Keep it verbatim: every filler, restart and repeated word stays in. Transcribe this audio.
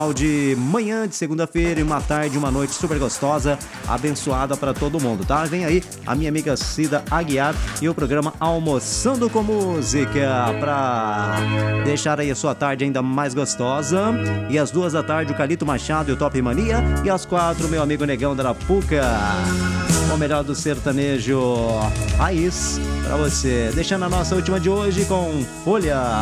De manhã de segunda-feira e uma tarde, uma noite super gostosa, abençoada para todo mundo, tá? Vem aí a minha amiga Cida Aguiar e o programa Almoçando com Música para deixar aí a sua tarde ainda mais gostosa. E às duas da tarde o Calito Machado e o Top Mania, e às quatro meu amigo Negão da Arapuca, o melhor do sertanejo raiz para você, deixando a nossa última de hoje com Folha.